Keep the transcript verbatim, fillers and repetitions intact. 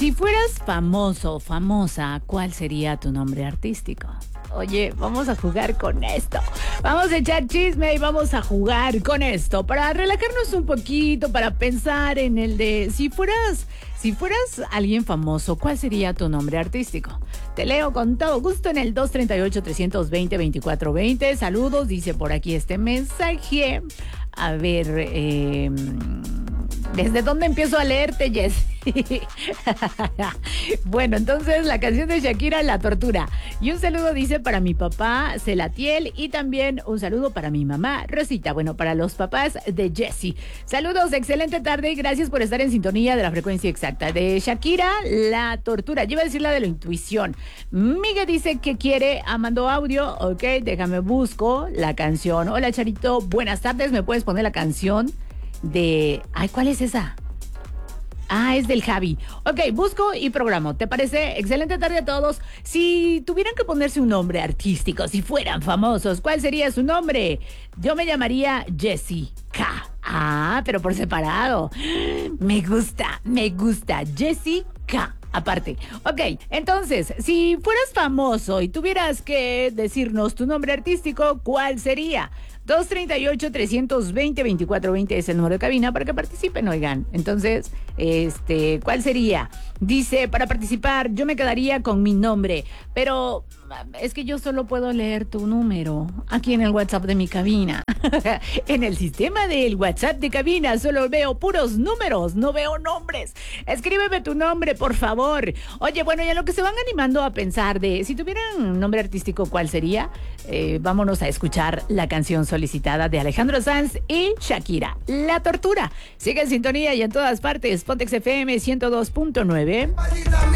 Si fueras famoso o famosa, ¿cuál sería tu nombre artístico? Oye, vamos a jugar con esto. Vamos a echar chisme y vamos a jugar con esto para relajarnos un poquito, para pensar en el de si fueras, si fueras alguien famoso, ¿cuál sería tu nombre artístico? Te leo con todo gusto en el dos tres ocho, tres dos cero, dos cuatro dos cero. Saludos, dice por aquí este mensaje. A ver, eh, ¿desde dónde empiezo a leerte, Jess? Bueno, entonces la canción de Shakira, La Tortura. Y un saludo dice para mi papá, Celatiel, y también un saludo para mi mamá, Rosita. Bueno, para los papás de Jessie. Saludos, excelente tarde y gracias por estar en sintonía de la frecuencia exacta. De Shakira, La Tortura. Yo iba a decir la de la intuición. Miguel dice que quiere, ah, mandó audio. Ok, déjame busco la canción. Hola, Charito, buenas tardes. ¿Me puedes poner la canción de... Ay, ¿cuál es esa? Ah, es del Javi. Ok, busco y programo. ¿Te parece? Excelente tarde a todos. Si tuvieran que ponerse un nombre artístico, si fueran famosos, ¿cuál sería su nombre? Yo me llamaría Jessica. Ah, pero por separado. Me gusta, me gusta. Jessica. Aparte. Ok, entonces, si fueras famoso y tuvieras que decirnos tu nombre artístico, ¿cuál sería? dos tres ocho, tres dos cero, dos cuatro dos cero es el número de cabina para que participen, oigan. Entonces, este, ¿cuál sería? Dice, para participar, yo me quedaría con mi nombre, pero es que yo solo puedo leer tu número aquí en el WhatsApp de mi cabina. En el sistema del WhatsApp de cabina solo veo puros números, no veo nombres. Escríbeme tu nombre, por favor. Oye, bueno, ya lo que se van animando a pensar de si tuvieran un nombre artístico, ¿cuál sería? Eh, vámonos a escuchar la canción solicitada de Alejandro Sanz y Shakira, La Tortura. Sigue en sintonía y en todas partes. Pontex F M ciento dos punto nueve.